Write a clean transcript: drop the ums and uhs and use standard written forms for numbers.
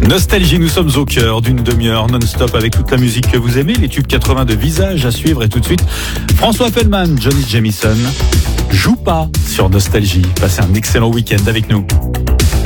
Nostalgie, nous sommes au cœur d'une demi-heure non-stop avec toute la musique que vous aimez, les tubes 80 de Visage à suivre et tout de suite, François Fellman, Johnny Jamison, Joue pas sur Nostalgie. Passez un excellent week-end avec nous.